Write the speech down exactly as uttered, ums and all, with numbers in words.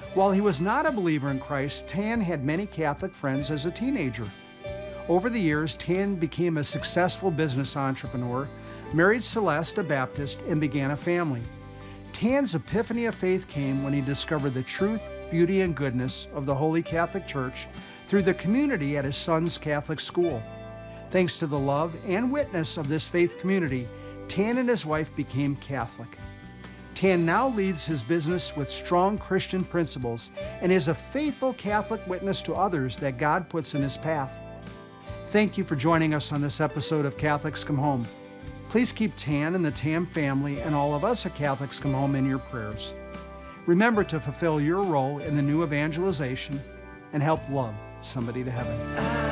While he was not a believer in Christ, Tan had many Catholic friends as a teenager. Over the years, Tan became a successful business entrepreneur, married Celeste, a Baptist, and began a family. Tan's epiphany of faith came when he discovered the truth, beauty, and goodness of the Holy Catholic Church through the community at his son's Catholic school. Thanks to the love and witness of this faith community, Tan and his wife became Catholic. Tan now leads his business with strong Christian principles and is a faithful Catholic witness to others that God puts in his path. Thank you for joining us on this episode of Catholics Come Home. Please keep Tan and the Tam family and all of us at Catholics Come Home in your prayers. Remember to fulfill your role in the new evangelization and help love somebody to heaven.